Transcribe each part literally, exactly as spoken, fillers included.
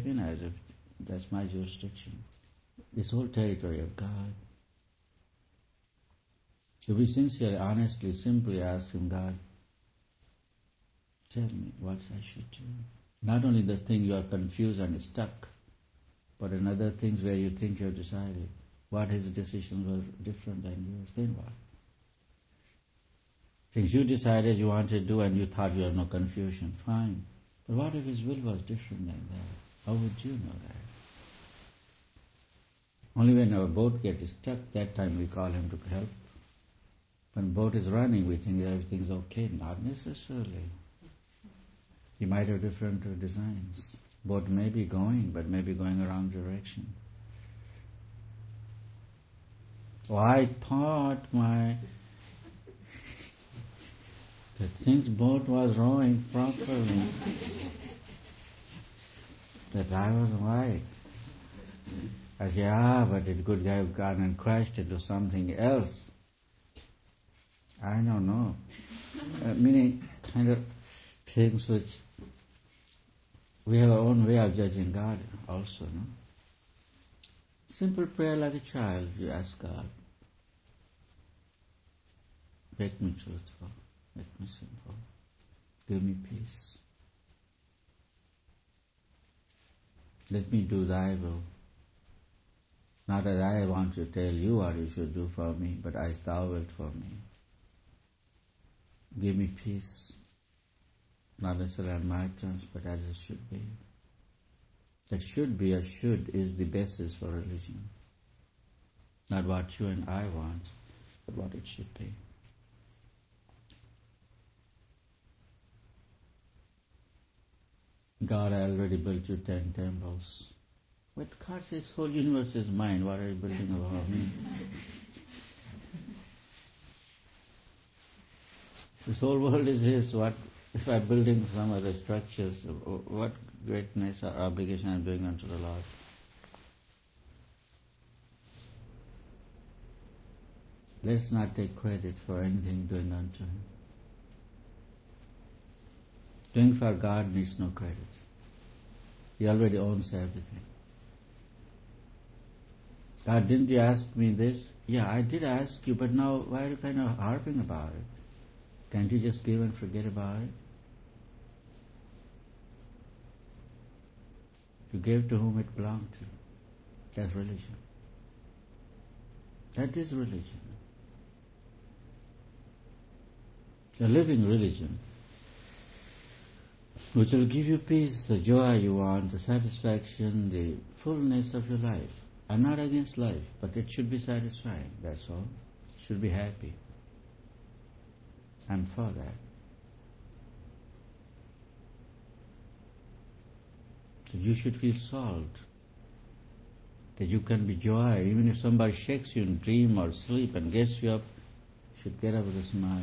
in as if that's my jurisdiction. This whole territory of God. If we sincerely, honestly, simply ask Him, God, tell me what I should do. Not only the thing you are confused and stuck, but in other things where you think you have decided. What His decisions were different than yours, then what? Things you decided you wanted to do and you thought you had no confusion, fine. But what if His will was different than that? How would you know that? Only when our boat gets stuck, that time we call Him to help. When boat is running, we think everything's okay. Not necessarily. He might have different designs. Boat may be going, but may be going a wrong direction. Oh, I thought my that since boat was rowing properly, that I was right. I say, ah, but it could have gone and crashed into something else. I don't know. Uh, meaning kind of things which we have our own way of judging God also, no? Simple prayer like a child, you ask God, make me truthful, make me simple, give me peace. Let me do Thy will. Not that I want to tell you what you should do for me, but as Thou wilt for me. Give me peace, not necessarily on my terms, but as it should be. That should be or should is the basis for religion. Not what you and I want, but what it should be. God, I already built you ten temples. But God says, whole universe is mine. What are you building about me? This whole world is His. What if I'm building some other structures? What greatness or obligation I'm doing unto the Lord? Let's not take credit for anything doing unto Him. Doing for God needs no credit. He already owns everything. God, didn't you ask me this? Yeah, I did ask you, but now why are you kind of harping about it? Can't you just give and forget about it? You gave to whom it belonged to. That's religion. That is religion. A living religion, which will give you peace, the joy you want, the satisfaction, the fullness of your life. I'm not against life, but it should be satisfying, that's all. It should be happy. I'm for that. That you should feel solved. That you can be joy. Even if somebody shakes you in dream or sleep and gets you up, you should get up with a smile.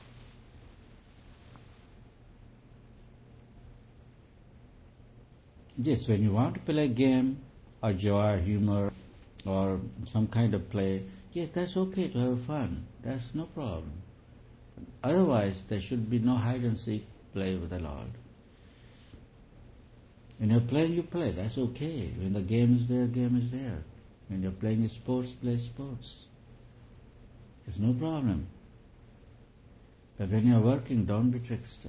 Yes, when you want to play a game, or joy, humor, or some kind of play, yes, that's okay to have fun. That's no problem. Otherwise, there should be no hide and seek play with the Lord. When you're playing, you play. That's okay. When the game is there, game is there. When you're playing sports, play sports. There's no problem. But when you're working, don't be trickster.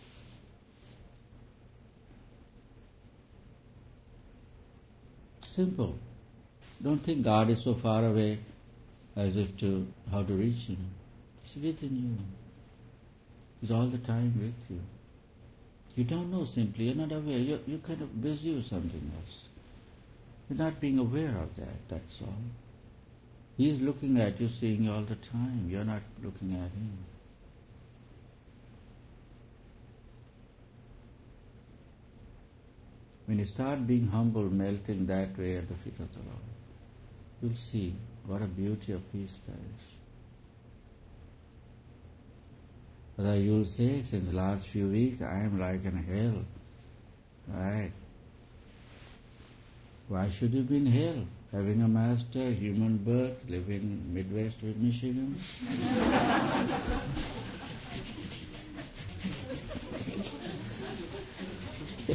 Simple. Don't think God is so far away as if to how to reach Him. He's within you. He's all the time with you. You don't know simply, you're not aware, you're, you're kind of busy with something else. You're not being aware of that, that's all. He's looking at you, seeing you all the time. You're not looking at Him. When you start being humble, melting that way at the feet of the Lord, you'll see what a beauty of peace there is. But you'll say, since the last few weeks, I am like in hell. Right? Why should you be in hell? Having a master, human birth, living in Midwest with Michigan?